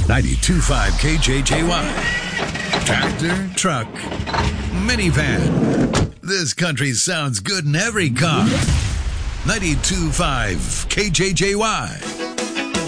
92.5 KJJY. Tractor, truck, minivan. This country sounds good in every car. 92.5 KJJY.